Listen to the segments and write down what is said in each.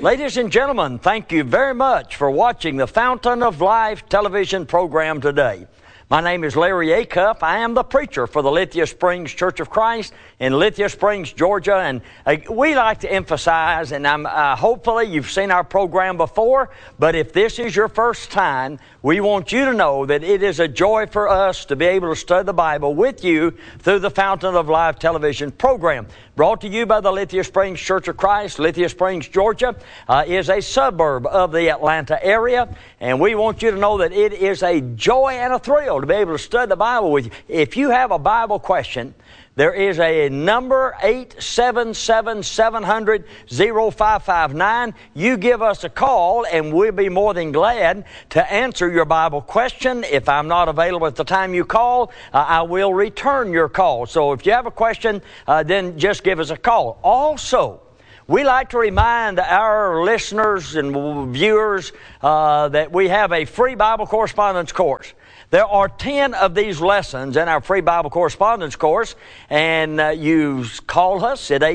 Ladies and gentlemen, thank you very much for watching the Fountain of Life television program today. My name is Larry Acuff. I am the preacher for the Lithia Springs Church of Christ in Lithia Springs, Georgia. And we like to emphasize, and hopefully you've seen our program before, but if this is your first time, we want you to know that it is a joy for us to be able to study the Bible with you through the Fountain of Life television program. Brought to you by the Lithia Springs Church of Christ. Lithia Springs, Georgia is a suburb of the Atlanta area, and we want you to know that it is a joy and a thrill to be able to study the Bible with you. If you have a Bible question, there is a number, 877-700-0559. You give us a call, and we'll be more than glad to answer your Bible question. If I'm not available at the time you call, I will return your call. So if you have a question, then just give us a call. Also, we like to remind our listeners and viewers that we have a free Bible correspondence course. There are 10 of these lessons in our free Bible correspondence course, and you call us at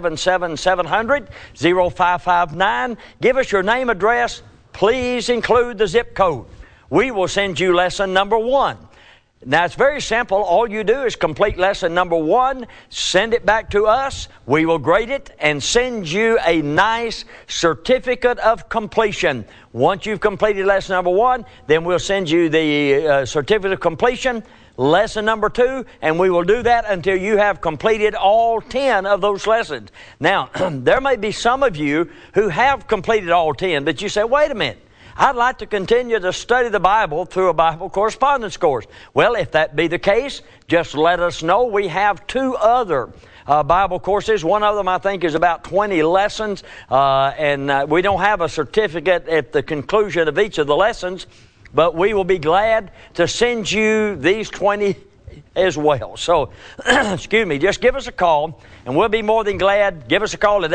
877-700-0559. Give us your name, address. Please include the zip code. We will send you lesson number 1. Now, it's very simple. All you do is complete lesson number 1, send it back to us. We will grade it and send you a nice certificate of completion. Once you've completed lesson number 1, then we'll send you the certificate of completion, lesson number 2, and we will do that until you have completed all 10 of those lessons. Now, there may be some of you who have completed all 10, but you say, wait a minute. I'd like to continue to study the Bible through a Bible correspondence course. Well, if that be the case, just let us know. We have 2 other Bible courses. One of them, I think, is about 20 lessons, and we don't have a certificate at the conclusion of each of the lessons, but we will be glad to send you these 20 as well. So, excuse me, just give us a call, and we'll be more than glad. Give us a call at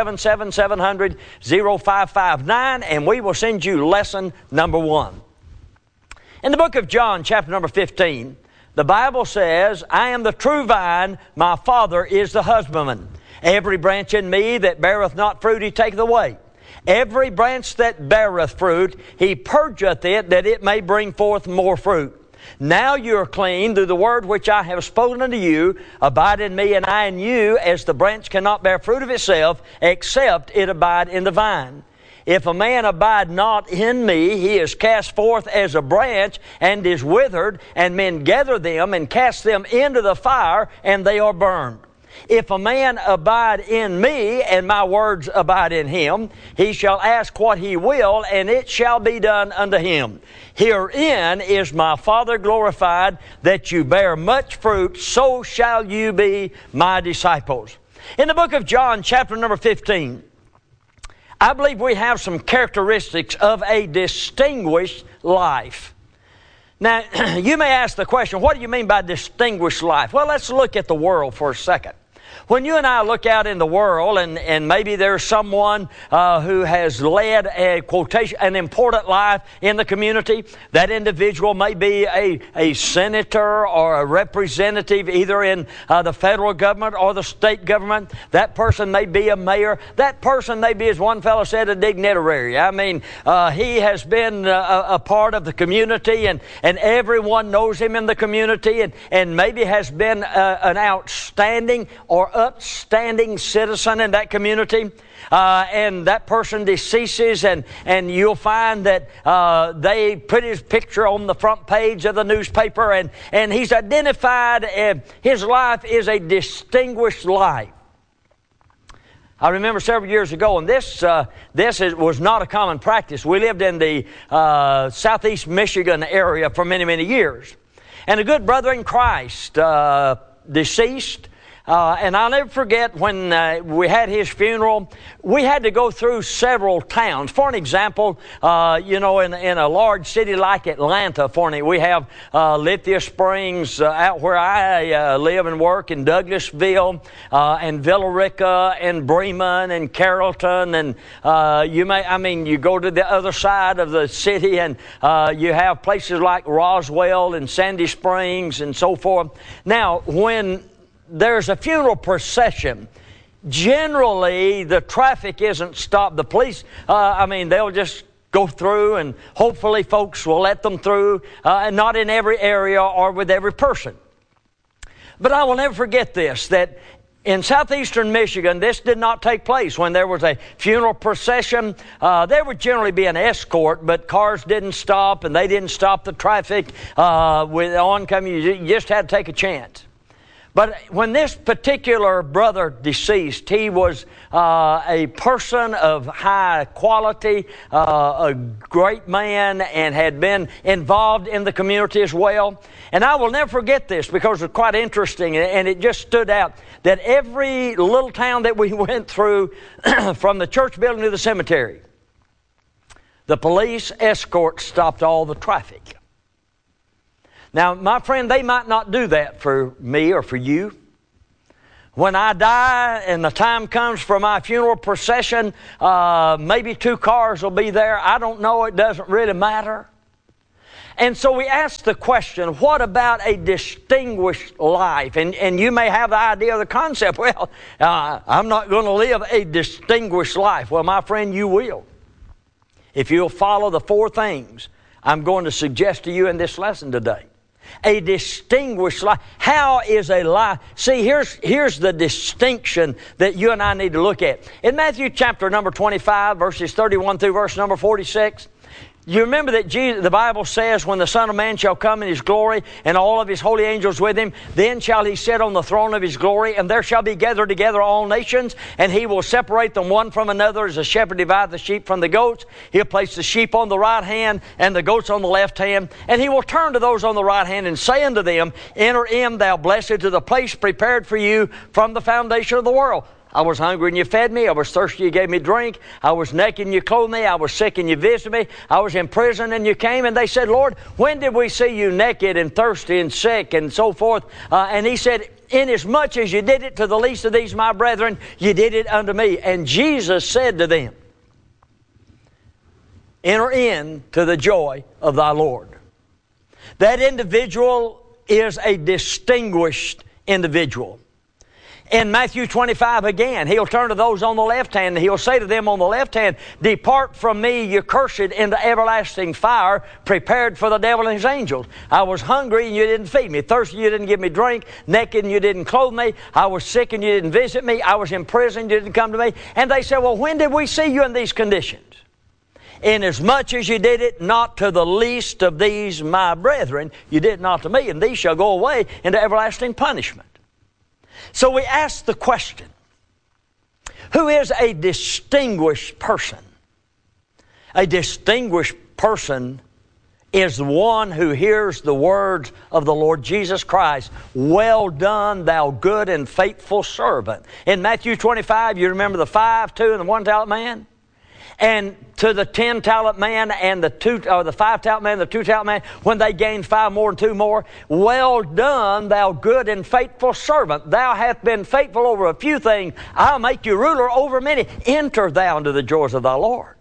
877-700-0559, and we will send you lesson number 1. In the book of John, chapter number 15, the Bible says, I am the true vine, my Father is the husbandman. Every branch in me that beareth not fruit, he taketh away. Every branch that beareth fruit, he purgeth it, that it may bring forth more fruit. Now you are clean through the word which I have spoken unto you. Abide in me, and I in you, as the branch cannot bear fruit of itself, except it abide in the vine. If a man abide not in me, he is cast forth as a branch, and is withered, and men gather them, and cast them into the fire, and they are burned. If a man abide in me, and my words abide in him, he shall ask what he will, and it shall be done unto him. Herein is my Father glorified, that you bear much fruit, so shall you be my disciples. In the book of John, chapter number 15, I believe we have some characteristics of a distinguished life. Now, you may ask the question, what do you mean by distinguished life? Well, let's look at the world for a second. When you and I look out in the world, and maybe there's someone who has led an important life in the community, that individual may be a senator or a representative either in the federal government or the state government. That person may be a mayor. That person may be, as one fellow said, a dignitary. I mean, he has been a part of the community, and everyone knows him in the community, and maybe has been an outstanding or upstanding citizen in that community, and that person deceases, and you'll find that they put his picture on the front page of the newspaper, and he's identified, his life is a distinguished life. I remember several years ago, and this was not a common practice. We lived in the southeast Michigan area for many, many years, and a good brother in Christ deceased. And I'll never forget when we had his funeral, we had to go through several towns. For an example, in a large city like Atlanta, we have Lithia Springs out where I live and work, in Douglasville, and Villa Rica, and Bremen, and Carrollton, and you go to the other side of the city, and you have places like Roswell and Sandy Springs and so forth. Now, when there's a funeral procession, generally the traffic isn't stopped. The police, they'll just go through, and hopefully folks will let them through, and not in every area or with every person. But I will never forget this, that in southeastern Michigan, this did not take place. When there was a funeral procession, there would generally be an escort, but cars didn't stop, and they didn't stop the traffic with oncoming. You just had to take a chance. But when this particular brother deceased, he was a person of high quality, a great man, and had been involved in the community as well. And I will never forget this because it was quite interesting, and it just stood out that every little town that we went through, from the church building to the cemetery, the police escort stopped all the traffic. Now, my friend, they might not do that for me or for you. When I die and the time comes for my funeral procession, maybe 2 cars will be there. I don't know. It doesn't really matter. And so we ask the question, what about a distinguished life? And you may have the idea of the concept, well, I'm not going to live a distinguished life. Well, my friend, you will. If you'll follow the 4 things I'm going to suggest to you in this lesson today. A distinguished life. How is a life? See, here's the distinction that you and I need to look at. In Matthew chapter number 25, verses 31 through verse number 46, you remember that the Bible says, when the Son of Man shall come in His glory, and all of His holy angels with Him, then shall He sit on the throne of His glory, and there shall be gathered together all nations, and He will separate them one from another, as a shepherd divideth the sheep from the goats. He'll place the sheep on the right hand, and the goats on the left hand. And He will turn to those on the right hand, and say unto them, Enter in, thou blessed, to the place prepared for you from the foundation of the world. I was hungry and you fed me. I was thirsty, you gave me drink. I was naked and you clothed me. I was sick and you visited me. I was in prison and you came. And they said, Lord, when did we see you naked and thirsty and sick and so forth? And He said, Inasmuch as you did it to the least of these my brethren, you did it unto me. And Jesus said to them, Enter in to the joy of thy Lord. That individual is a distinguished individual. In Matthew 25 again, He'll turn to those on the left hand, and He'll say to them on the left hand, Depart from me, you cursed, into everlasting fire, prepared for the devil and his angels. I was hungry and you didn't feed me. Thirsty, you didn't give me drink. Naked and you didn't clothe me. I was sick and you didn't visit me. I was in prison, you didn't come to me. And they said, well, when did we see you in these conditions? Inasmuch as you did it not to the least of these my brethren, you did not to me, and these shall go away into everlasting punishment. So we ask the question, who is a distinguished person? A distinguished person is the one who hears the words of the Lord Jesus Christ. Well done, thou good and faithful servant. In Matthew 25, you remember the 5, 2, and the 1 talent man? And to the 10 talent man and the 5 talent man, the 2 talent man, when they gained 5 more and 2 more, well done, thou good and faithful servant. Thou hast been faithful over a few things. I'll make you ruler over many. Enter thou into the joys of thy Lord.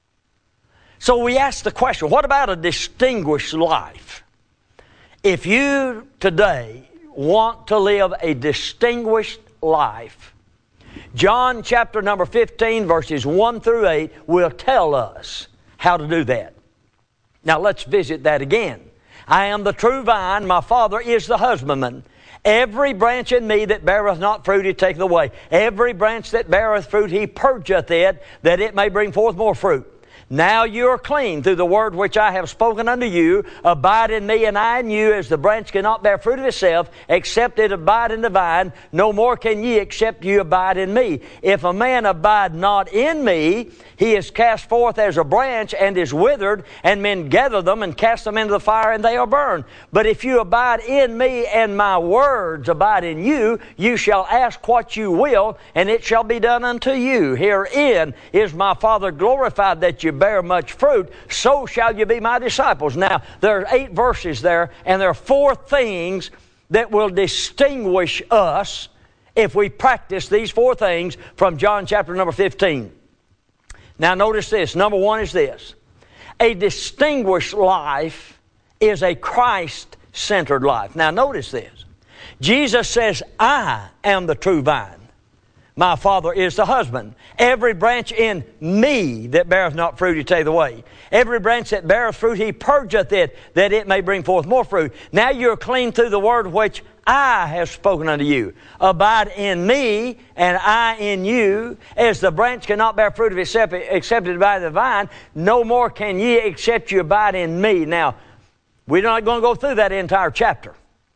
So we ask the question, what about a distinguished life? If you today want to live a distinguished life, John chapter number 15, verses 1 through 8 will tell us how to do that. Now let's visit that again. I am the true vine, my Father is the husbandman. Every branch in me that beareth not fruit, He taketh away. Every branch that beareth fruit, He purgeth it, that it may bring forth more fruit. Now you are clean through the word which I have spoken unto you. Abide in me, and I in you, as the branch cannot bear fruit of itself, except it abide in the vine. No more can ye, except you abide in me. If a man abide not in me, he is cast forth as a branch, and is withered, and men gather them, and cast them into the fire, and they are burned. But if you abide in me, and my words abide in you, you shall ask what you will, and it shall be done unto you. Herein is my Father glorified, that you bear much fruit, so shall you be my disciples. Now, there are 8 verses there, and there are 4 things that will distinguish us if we practice these 4 things from John chapter number 15. Now, notice this. Number 1 is this. A distinguished life is a Christ-centered life. Now, notice this. Jesus says, I am the true vine. my Father is the husband. Every branch in me that beareth not fruit, he taketh away. Every branch that beareth fruit, he purgeth it, that it may bring forth more fruit. Now you're clean through the word which I have spoken unto you. Abide in me, and I in you. As the branch cannot bear fruit if accepted by the vine, no more can ye except you abide in me. Now, we're not going to go through that entire chapter.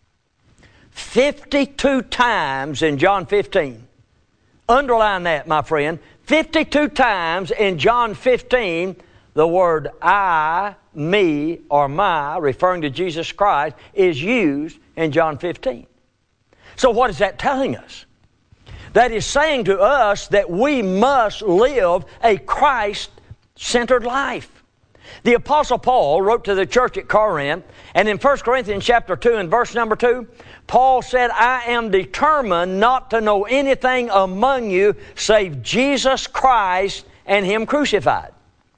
52 times in John 15. Underline that, my friend. 52 times in John 15, the word I, me, or my, referring to Jesus Christ, is used in John 15. So what is that telling us? That is saying to us that we must live a Christ-centered life. The Apostle Paul wrote to the church at Corinth, and in 1 Corinthians chapter 2 and verse number 2, Paul said, I am determined not to know anything among you save Jesus Christ and Him crucified.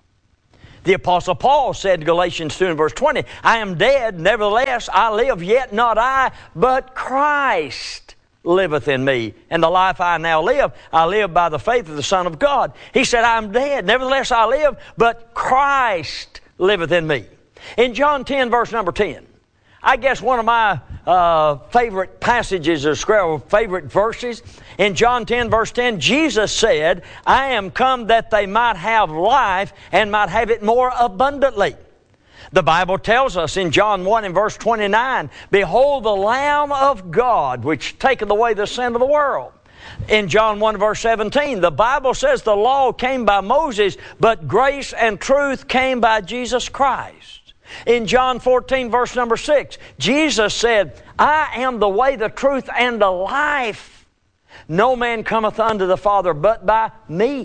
The Apostle Paul said in Galatians 2 and verse 20, I am dead, nevertheless I live, yet not I, but Christ liveth in me. And the life I now live, I live by the faith of the Son of God. He said, I am dead, nevertheless I live, but Christ liveth in me. In John 10 verse number 10, I guess one of my favorite passages of Scripture, favorite verses, in John 10 verse 10, Jesus said, I am come that they might have life and might have it more abundantly. The Bible tells us in John 1 and verse 29, behold the Lamb of God, which taketh away the sin of the world. In John 1 verse 17, the Bible says the law came by Moses, but grace and truth came by Jesus Christ. In John 14 verse number 6, Jesus said, I am the way, the truth, and the life. No man cometh unto the Father but by me.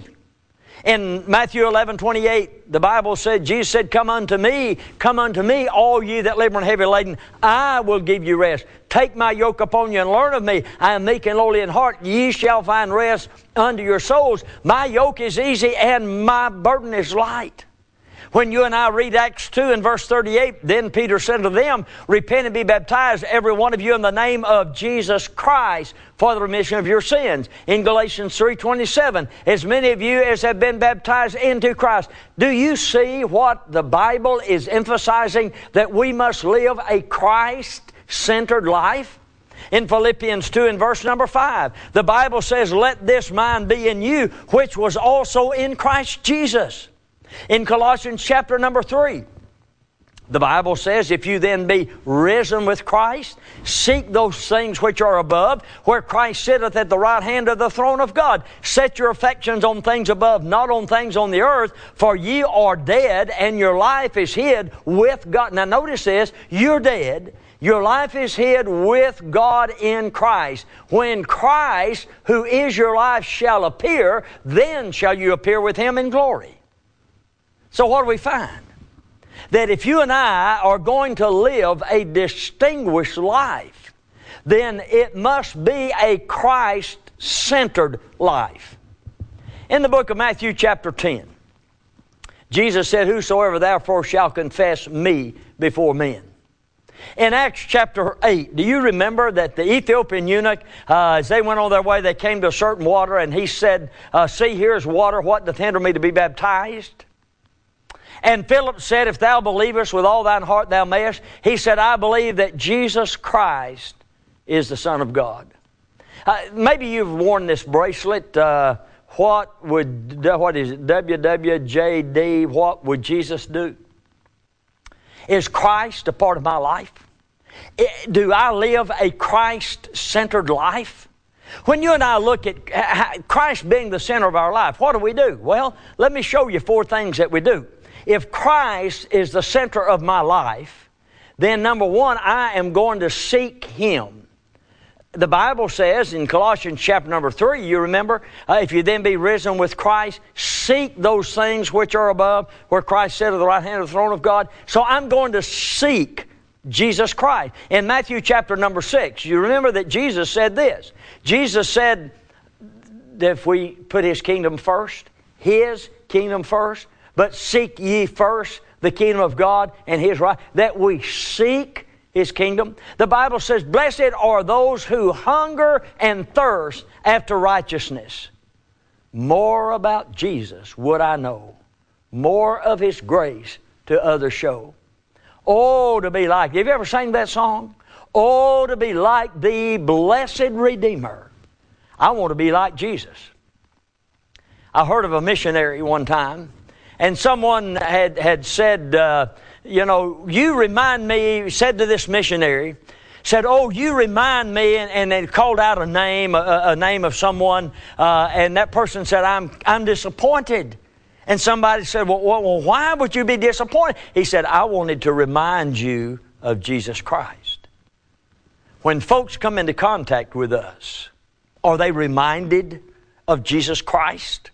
In Matthew 11:28, the Bible said, Jesus said, come unto me, all ye that labor and heavy laden, I will give you rest. Take my yoke upon you and learn of me. I am meek and lowly in heart. Ye shall find rest unto your souls. My yoke is easy and my burden is light. When you and I read Acts 2 and verse 38, then Peter said to them, repent and be baptized, every one of you, in the name of Jesus Christ, for the remission of your sins. In Galatians 3:27, as many of you as have been baptized into Christ. Do you see what the Bible is emphasizing? That we must live a Christ-centered life? In Philippians 2 and verse number 5, the Bible says, let this mind be in you, which was also in Christ Jesus. In Colossians chapter number 3, the Bible says, if you then be risen with Christ, seek those things which are above, where Christ sitteth at the right hand of the throne of God. Set your affections on things above, not on things on the earth, for ye are dead, and your life is hid with God. Now notice this, you're dead. Your life is hid with God in Christ. When Christ, who is your life, shall appear, then shall you appear with Him in glory. So what do we find? That if you and I are going to live a distinguished life, then it must be a Christ-centered life. In the book of Matthew chapter 10, Jesus said, whosoever therefore shall confess me before men. In Acts chapter 8, do you remember that the Ethiopian eunuch, as they went on their way, they came to a certain water, and he said, see, here's water, what doth hinder me to be baptized? And Philip said, if thou believest with all thine heart thou mayest. He said, I believe that Jesus Christ is the Son of God. Maybe you've worn this bracelet. What is it? WWJD, what would Jesus do? Is Christ a part of my life? Do I live a Christ-centered life? When you and I look at Christ being the center of our life, what do? Well, let me show you 4 things that we do. If Christ is the center of my life, then number 1, I am going to seek Him. The Bible says in Colossians chapter number 3, you remember, if you then be risen with Christ, seek those things which are above, where Christ sat at the right hand of the throne of God. So I'm going to seek Jesus Christ. In Matthew chapter number 6, you remember that Jesus said this. Jesus said that if we put His kingdom first, but seek ye first the kingdom of God and His right, that we seek His kingdom. The Bible says, blessed are those who hunger and thirst after righteousness. More about Jesus would I know, more of His grace to others show. Oh, to be like, have you ever sang that song? Oh, to be like the blessed Redeemer. I want to be like Jesus. I heard of a missionary one time, and someone had said, you remind me, said to this missionary, said, oh, you remind me, and they called out a name of someone, and that person said, I'm disappointed. And somebody said, well, why would you be disappointed? He said, I wanted to remind you of Jesus Christ. When folks come into contact with us, are they reminded of Jesus Christ?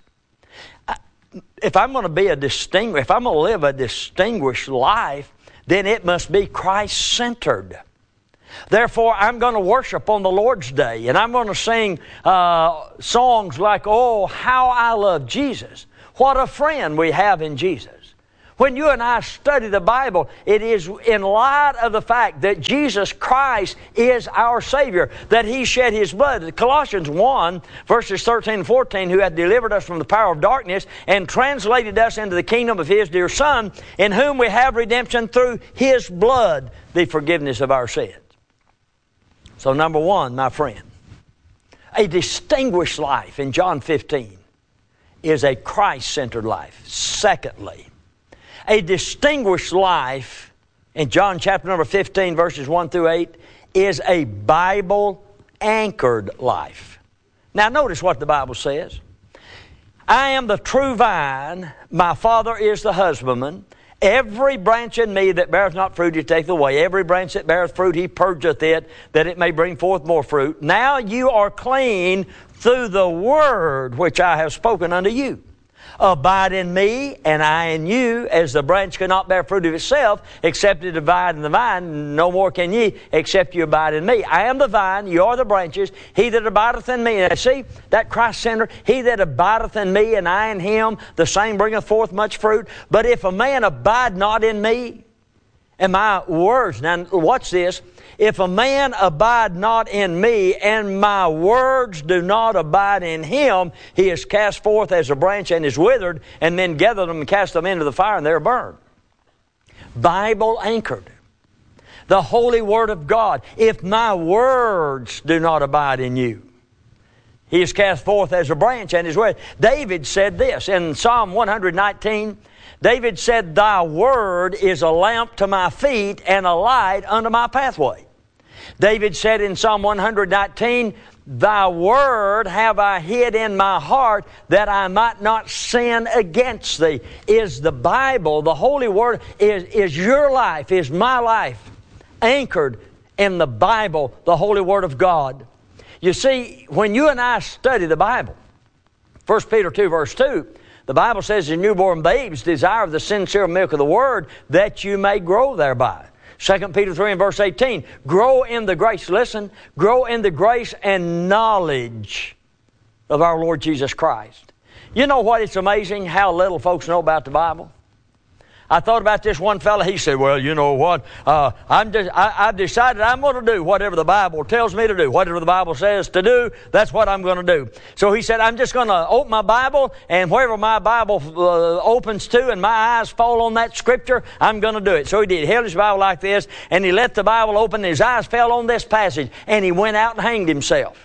If I'm going to be if I'm going to live a distinguished life, then it must be Christ-centered. Therefore, I'm going to worship on the Lord's Day, and I'm going to sing songs like, oh, how I love Jesus. What a friend we have in Jesus. When you and I study the Bible, it is in light of the fact that Jesus Christ is our Savior, that He shed His blood. Colossians 1, verses 13 and 14, who hath delivered us from the power of darkness and translated us into the kingdom of His dear Son, in whom we have redemption through His blood, the forgiveness of our sins. So number one, my friend, a distinguished life in John 15 is a Christ-centered life. Secondly, a distinguished life in John chapter number 15, verses 1 through 8, is a Bible-anchored life. Now notice what the Bible says. I am the true vine, my Father is the husbandman. Every branch in me that beareth not fruit, He taketh away. Every branch that beareth fruit, He purgeth it, that it may bring forth more fruit. Now you are clean through the word which I have spoken unto you. Abide in me, and I in you, as the branch cannot bear fruit of itself, except it abide in the vine. No more can ye, except you abide in me. I am the vine, you are the branches. He that abideth in me. Now see, that Christ-centered, he that abideth in me, and I in him, the same bringeth forth much fruit. But if a man abide not in me, and my words, now watch this, if a man abide not in me, and my words do not abide in him, he is cast forth as a branch and is withered, and then gather them and cast them into the fire, and they're burned. Bible anchored. The holy word of God. If my words do not abide in you, he is cast forth as a branch and is withered. David said this in Psalm 119. David said, thy word is a lamp to my feet and a light unto my pathway. David said in Psalm 119, thy word have I hid in my heart that I might not sin against thee. Is the Bible, the Holy Word, is your life, is my life, anchored in the Bible, the Holy Word of God. You see, when you and I study the Bible, 1 Peter 2 verse 2, the Bible says, the newborn babes desire the sincere milk of the Word, that you may grow thereby. 2 Peter 3 and verse 18, grow in the grace, listen, grow in the grace and knowledge of our Lord Jesus Christ. You know what? It's amazing how little folks know about the Bible. I thought about this one fellow. He said, well, you know what? I've decided I'm going to do whatever the Bible tells me to do. Whatever the Bible says to do, that's what I'm going to do. So he said, I'm just going to open my Bible, and wherever my Bible opens to and my eyes fall on that Scripture, I'm going to do it. So he did. He held his Bible like this, and he let the Bible open, and his eyes fell on this passage, and he went out and hanged himself.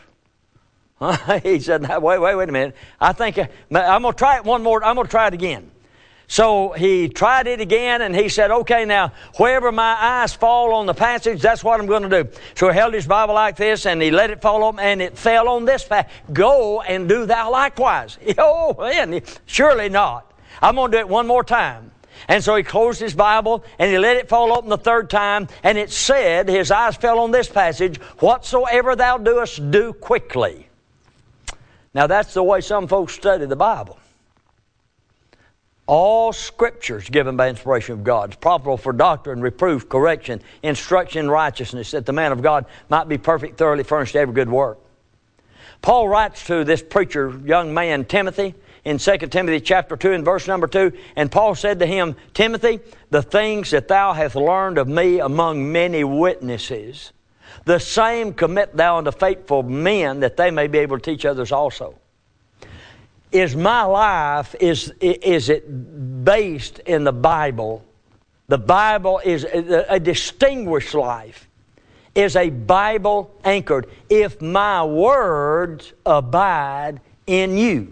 He said, wait a minute. I think I'm going to try it one more. I'm going to try it again. So he tried it again, and he said, okay, now, wherever my eyes fall on the passage, that's what I'm going to do. So he held his Bible like this, and he let it fall on, and it fell on this passage. Go and do thou likewise. Oh, man, surely not. I'm going to do it one more time. And so he closed his Bible, and he let it fall open the third time, and it said, his eyes fell on this passage, whatsoever thou doest, do quickly. Now, that's the way some folks study the Bible. All Scripture is given by inspiration of God. It's profitable for doctrine, reproof, correction, instruction in righteousness, that the man of God might be perfect, thoroughly furnished to every good work. Paul writes to this preacher, young man, Timothy, in 2 Timothy chapter 2 and verse number 2. And Paul said to him, Timothy, the things that thou hast learned of me among many witnesses, the same commit thou unto faithful men, that they may be able to teach others also. Is my life, is it based in the Bible? The Bible is a distinguished life, is a Bible anchored. If my words abide in you.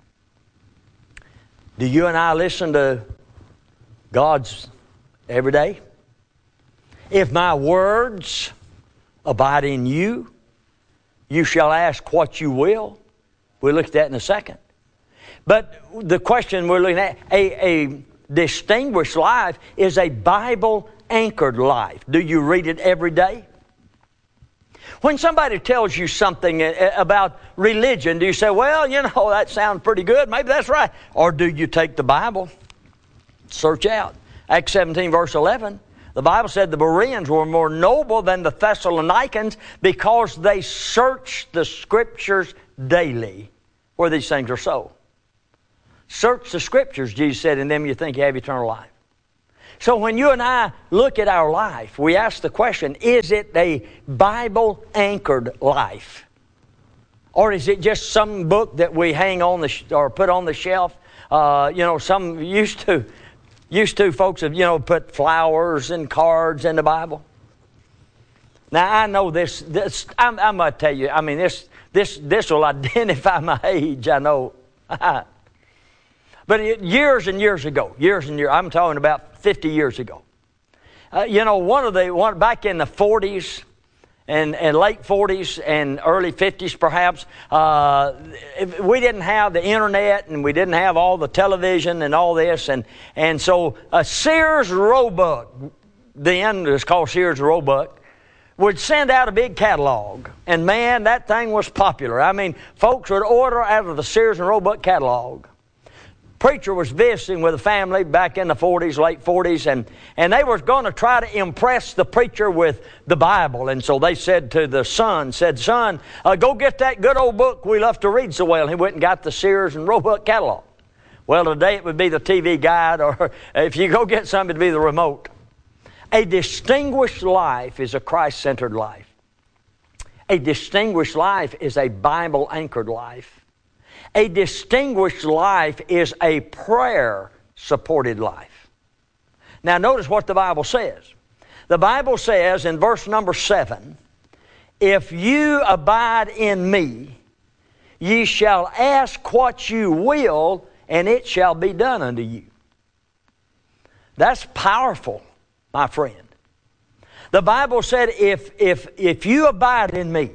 Do you and I listen to God's every day? If my words abide in you, you shall ask what you will. We'll look at that in a second. But the question we're looking at, a distinguished life is a Bible-anchored life. Do you read it every day? When somebody tells you something about religion, do you say, well, you know, that sounds pretty good. Maybe that's right. Or do you take the Bible, search out? Acts 17, verse 11. The Bible said the Bereans were more noble than the Thessalonians because they searched the Scriptures daily, where these things are so. Search the Scriptures, Jesus said, in them you think you have eternal life. So when you and I look at our life, we ask the question, is it a Bible-anchored life? Or is it just some book that we hang on or put on the shelf? Some used to folks have, put flowers and cards in the Bible. Now, I know this I'm going to tell you, I mean, this will identify my age, I know. But years and years ago, I'm talking about 50 years ago. Back in the 40s and late 40s and early 50s perhaps, we didn't have the internet and we didn't have all the television and all this. And so Sears Roebuck, then it was called Sears Roebuck, would send out a big catalog. And man, that thing was popular. I mean, folks would order out of the Sears and Roebuck catalog. Preacher was visiting with a family back in the 40s, late 40s, and they were going to try to impress the preacher with the Bible. And so they said to the son, son, go get that good old book we love to read so well. And he went and got the Sears and Roebuck catalog. Well, today it would be the TV guide, or if you go get something, it'd be the remote. A distinguished life is a Christ-centered life. A distinguished life is a Bible-anchored life. A distinguished life is a prayer-supported life. Now notice what the Bible says. The Bible says in verse number 7, if you abide in me, ye shall ask what you will, and it shall be done unto you. That's powerful, my friend. The Bible said if you abide in me,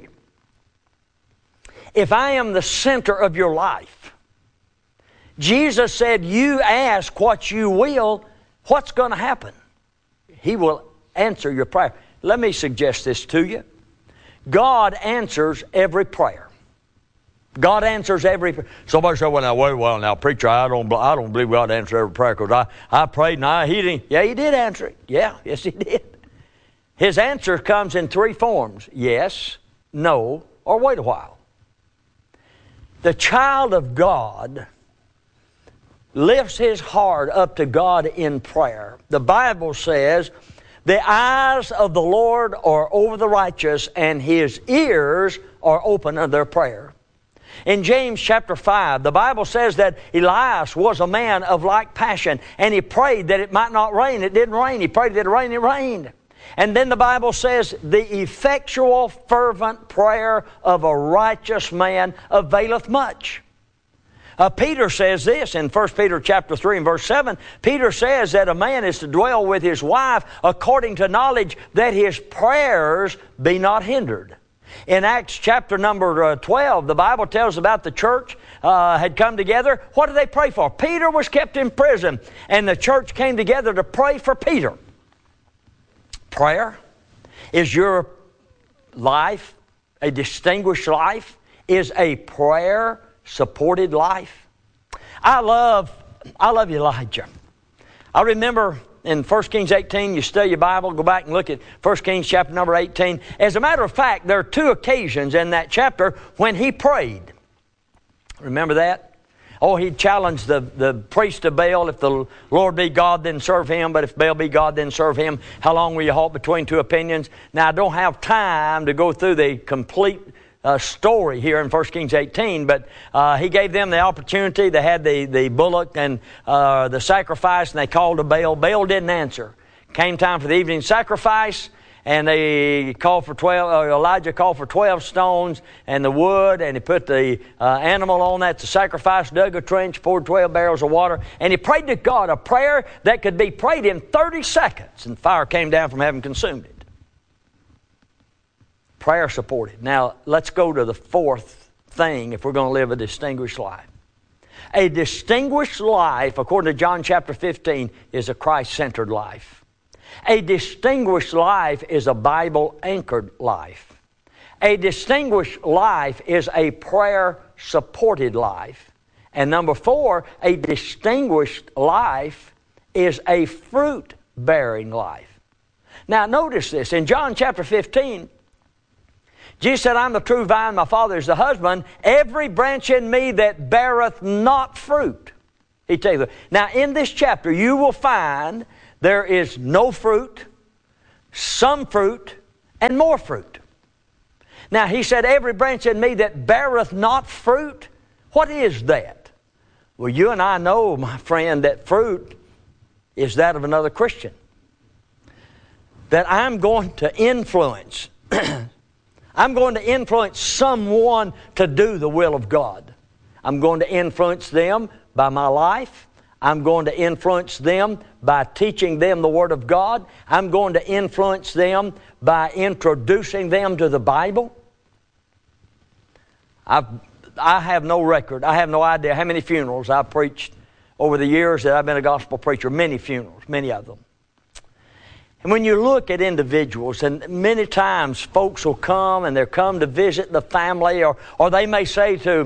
if I am the center of your life, Jesus said, you ask what you will, what's going to happen? He will answer your prayer. Let me suggest this to you. God answers every prayer. God answers every prayer. Somebody said, now, preacher, I don't believe God answers every prayer because I prayed and he didn't. Yeah, he did answer it. Yeah, yes, he did. His answer comes in three forms. Yes, no, or wait a while. The child of God lifts his heart up to God in prayer. The Bible says, the eyes of the Lord are over the righteous, and his ears are open to their prayer. In James chapter 5, the Bible says that Elias was a man of like passion, and he prayed that it might not rain. It didn't rain. He prayed that it rained. It rained. And then the Bible says, the effectual fervent prayer of a righteous man availeth much. Peter says this in 1 Peter chapter 3 and verse 7. Peter says that a man is to dwell with his wife according to knowledge, that his prayers be not hindered. In Acts chapter number 12, the Bible tells about the church had come together. What did they pray for? Peter was kept in prison, and the church came together to pray for Peter. Prayer? Is your life a distinguished life? Is a prayer-supported life? I love Elijah. I remember in 1 Kings 18, you study your Bible, go back and look at 1 Kings chapter number 18. As a matter of fact, there are two occasions in that chapter when he prayed. Remember that? He challenged the priest of Baal. If the Lord be God, then serve him. But if Baal be God, then serve him. How long will you halt between two opinions? Now, I don't have time to go through the complete story here in 1 Kings 18, but he gave them the opportunity. They had the bullock and the sacrifice, and they called to Baal. Baal didn't answer. Came time for the evening sacrifice, and they called for 12. Elijah called for 12 stones and the wood, and he put the animal on that to sacrifice, dug a trench, poured 12 barrels of water, and he prayed to God a prayer that could be prayed in 30 seconds, and fire came down from heaven and consumed it. Prayer supported. Now, let's go to the fourth thing if we're going to live a distinguished life. A distinguished life, according to John chapter 15, is a Christ-centered life. A distinguished life is a Bible-anchored life. A distinguished life is a prayer-supported life. And number 4, a distinguished life is a fruit-bearing life. Now, notice this. In John chapter 15, Jesus said, I'm the true vine, my Father is the husband. Every branch in me that beareth not fruit, He taketh away. Now, in this chapter, you will find there is no fruit, some fruit, and more fruit. Now, He said, every branch in me that beareth not fruit. What is that? Well, you and I know, my friend, that fruit is that of another Christian. That I'm going to influence. I'm going to influence someone to do the will of God. I'm going to influence them by my life. I'm going to influence them by teaching them the Word of God. I'm going to influence them by introducing them to the Bible. I have no record. I have no idea how many funerals I've preached over the years that I've been a gospel preacher. Many funerals, many of them. And when you look at individuals, and many times folks will come and they'll come to visit the family, or they may say to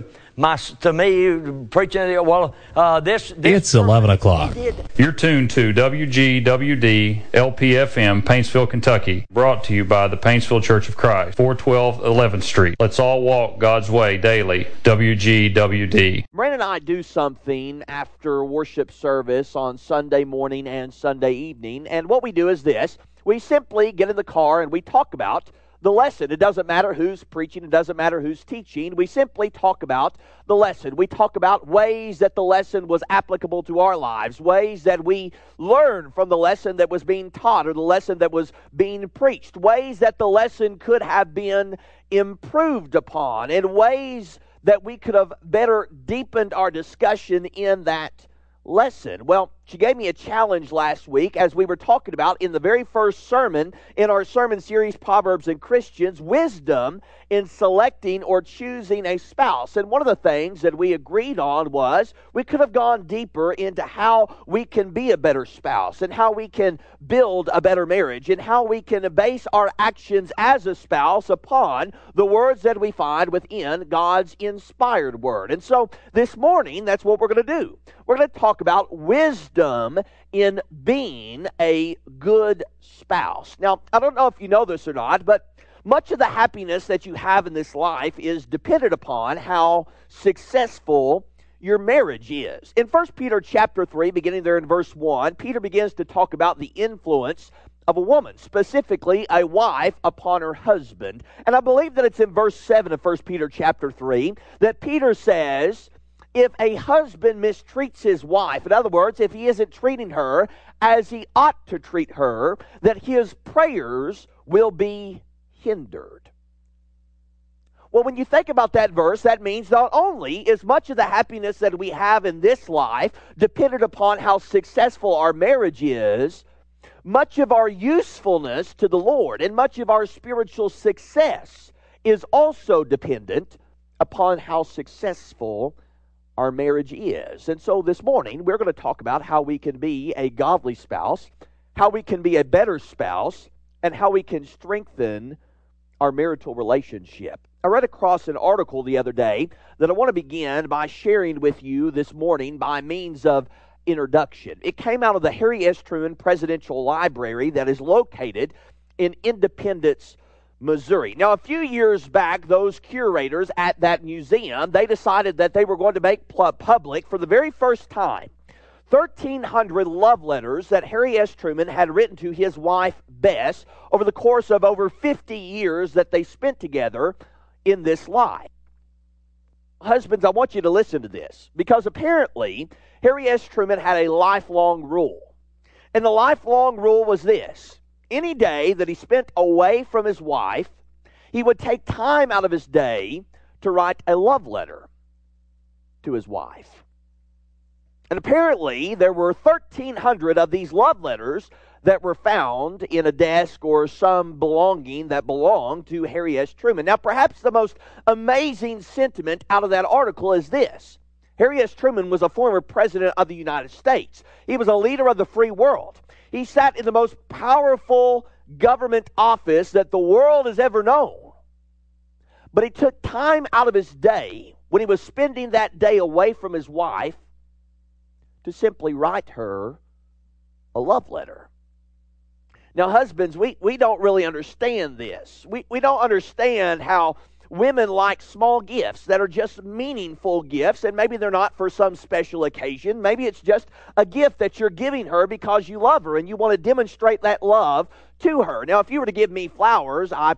me, preaching, well, this it's 11 o'clock. You're tuned to WGWD LPFM, Paintsville, Kentucky. Brought to you by the Paintsville Church of Christ, 412 11th Street. Let's all walk God's way daily. WGWD. Brandon and I do something after worship service on Sunday morning and Sunday evening, and what we do is this. We simply get in the car and we talk about the lesson. It doesn't matter who's preaching. It doesn't matter who's teaching. We simply talk about the lesson. We talk about ways that the lesson was applicable to our lives, ways that we learned from the lesson that was being taught or the lesson that was being preached, ways that the lesson could have been improved upon, and ways that we could have better deepened our discussion in that lesson. Well, she gave me a challenge last week as we were talking about in the very first sermon in our sermon series, Proverbs and Christians, wisdom in selecting or choosing a spouse. And one of the things that we agreed on was we could have gone deeper into how we can be a better spouse and how we can build a better marriage and how we can base our actions as a spouse upon the words that we find within God's inspired word. And so this morning, that's what we're going to do. We're going to talk about wisdom in being a good spouse. Now, I don't know if you know this or not, but much of the happiness that you have in this life is dependent upon how successful your marriage is. In 1 Peter chapter 3, beginning there in verse 1, Peter begins to talk about the influence of a woman, specifically a wife upon her husband. And I believe that it's in verse 7 of 1 Peter chapter 3 that Peter says, if a husband mistreats his wife, in other words, if he isn't treating her as he ought to treat her, that his prayers will be hindered. Well, when you think about that verse, that means not only is much of the happiness that we have in this life dependent upon how successful our marriage is, much of our usefulness to the Lord and much of our spiritual success is also dependent upon how successful our marriage is. And so this morning, we're going to talk about how we can be a godly spouse, how we can be a better spouse, and how we can strengthen our marital relationship. I read across an article the other day that I want to begin by sharing with you this morning by means of introduction. It came out of the Harry S. Truman Presidential Library that is located in Independence, Missouri. Now, a few years back, those curators at that museum, they decided that they were going to make public for the very first time 1,300 love letters that Harry S. Truman had written to his wife, Bess, over the course of over 50 years that they spent together in this life. Husbands, I want you to listen to this, because apparently Harry S. Truman had a lifelong rule. And the lifelong rule was this: any day that he spent away from his wife, he would take time out of his day to write a love letter to his wife. And apparently there were 1,300 of these love letters that were found in a desk or some belonging that belonged to Harry S. Truman. Now, perhaps the most amazing sentiment out of that article is this: Harry S. Truman was a former president of the United States. He was a leader of the free world. He sat in the most powerful government office that the world has ever known. But he took time out of his day, when he was spending that day away from his wife, to simply write her a love letter. Now, husbands, we don't really understand this. We don't understand how women like small gifts that are just meaningful gifts, and maybe they're not for some special occasion. Maybe it's just a gift that you're giving her because you love her and you want to demonstrate that love to her. Now, if you were to give me flowers, I